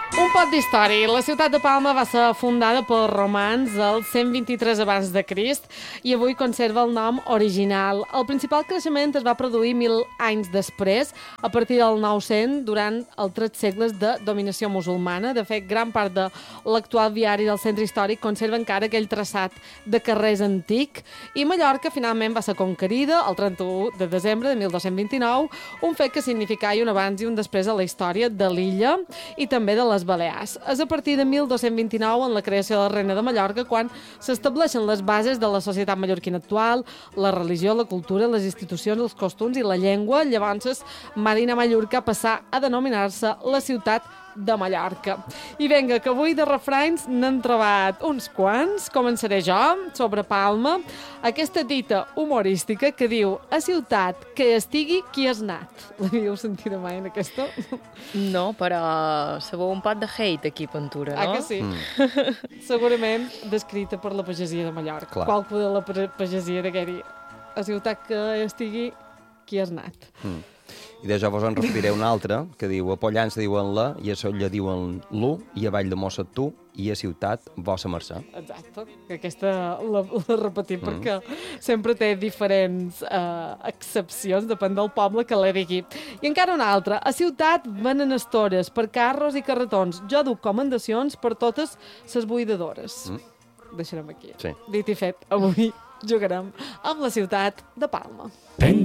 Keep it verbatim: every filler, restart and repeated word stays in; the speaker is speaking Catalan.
Un pot d'història. La ciutat de Palma va ser fundada pels romans el cent vint-i-tres abans de Crist i avui conserva el nom original. El principal creixement es va produir mil anys després, a partir del nou-cents, durant els tres segles de dominació musulmana. De fet, gran part de l'actual viari del centre històric conserva encara aquell traçat de carrers antic i Mallorca finalment va ser conquerida el trenta-u de desembre de mil dos-cents vint-i-nou, un fet que significava un abans i un després a la història de l'illa i també de les Balears. És a partir de mil dos-cents vint-i-nou, en la creació de la Reina de Mallorca, quan s'estableixen les bases de la societat mallorquina actual, la religió, la cultura, les institucions, els costums i la llengua. Llavors, Medina Mallorca passà a denominar-se la ciutat de Mallorca. I vinga, que avui de refranys n'han trobat uns quants. Començaré jo, sobre Palma, aquesta dita humorística que diu: a ciutat que estigui qui has anat. L'havíeu sentit mai en aquesta? No, però sabeu un pot de hate aquí, Ventura, no? Ah, que sí? Mm. Segurament descrita per la pagesia de Mallorca. Clar. Qualcú de la pagesia de què dir: a ciutat que estigui qui has anat. Mm. I de jo vos en respiré una altra, que diu: a Pollença diuen la, i a Solla diuen l'u, i a Vall de Mossa tu, i a Ciutat vossa mercè. Exacte, que aquesta la, la repetim mm. perquè sempre té diferents uh, excepcions, depèn del poble que la digui. I encara una altra: a Ciutat venen estores per carros i carretons. Jo duc comendacions per totes ses buidadores. Mm. Deixarem aquí. Sí. Dit i fet, avui jugarem amb la ciutat de Palma. Pen